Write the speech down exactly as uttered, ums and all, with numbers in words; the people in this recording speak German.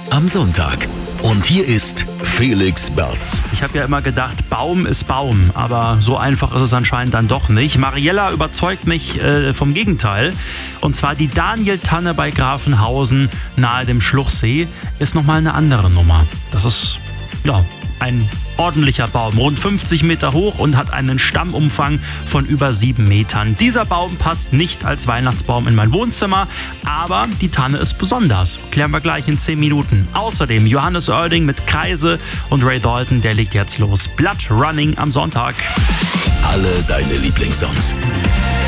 am Sonntag. Und hier ist Felix Berz. Ich habe ja immer gedacht, Baum ist Baum, aber so einfach ist es anscheinend dann doch nicht. Mariella überzeugt mich äh, vom Gegenteil. Und zwar die Daniel-Tanne bei Grafenhausen nahe dem Schluchsee ist nochmal eine andere Nummer. Das ist, ja, ein ordentlicher Baum, rund fünfzig Meter hoch und hat einen Stammumfang von über sieben Metern. Dieser Baum passt nicht als Weihnachtsbaum in mein Wohnzimmer, aber die Tanne ist besonders. Klären wir gleich in zehn Minuten. Außerdem Johannes Oerding mit Kreise und Ray Dalton, der legt jetzt los. Blood Running am Sonntag. Alle deine Lieblingssongs.